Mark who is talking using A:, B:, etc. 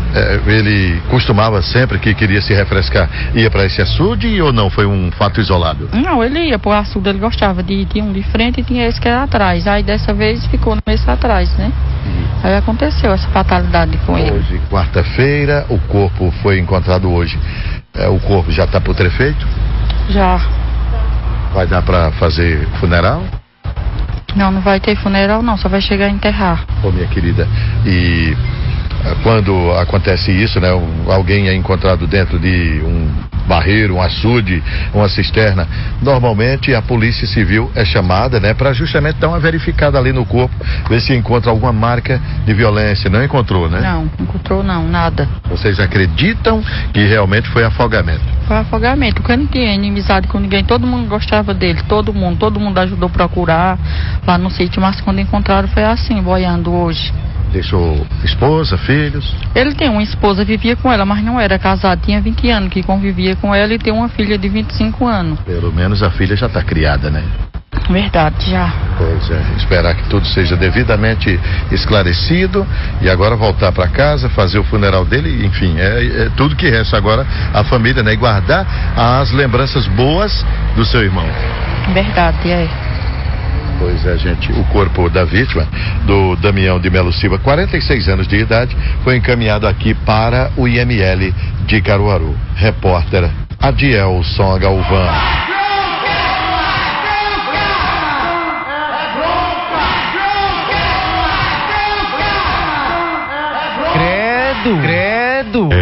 A: Ele costumava sempre que queria se refrescar, ia para esse açude ou não? Foi um fato isolado?
B: Não, ele ia pro açude, ele gostava de tinha um de frente e tinha esse que era atrás. Aí dessa vez ficou nesse atrás, né? Aí aconteceu essa fatalidade com ele.
A: Hoje, quarta-feira, o corpo foi encontrado hoje. O corpo já está putrefeito?
B: Já.
A: Vai dar para fazer funeral?
B: Não vai ter funeral não, só vai chegar a enterrar.
A: Ô, minha querida, e quando acontece isso, né? Alguém é encontrado dentro de um barreiro, um açude, uma cisterna, normalmente a polícia civil é chamada, né? Para justamente dar uma verificada ali no corpo, ver se encontra alguma marca de violência. Não encontrou, né?
B: Não encontrou não, nada.
A: Vocês acreditam que realmente foi afogamento?
B: Foi afogamento, porque não tinha inimizade com ninguém, todo mundo gostava dele, todo mundo ajudou a procurar lá no sítio, mas quando encontraram foi assim, boiando hoje.
A: Deixou esposa, filhos?
B: Ele tem uma esposa, vivia com ela, mas não era casado, tinha 20 anos que convivia com ela e tem uma filha de 25 anos.
A: Pelo menos a filha já está criada, né?
B: Verdade, já.
A: Pois é, esperar que tudo seja devidamente esclarecido e agora voltar para casa, fazer o funeral dele, enfim, é tudo que resta agora a família, né? E guardar as lembranças boas do seu irmão.
B: Verdade, é.
A: Pois é, gente, o corpo da vítima, do Damião de Melo Silva, 46 anos de idade, foi encaminhado aqui para o IML de Caruaru. Repórter Adielson Galvão.
C: Credo!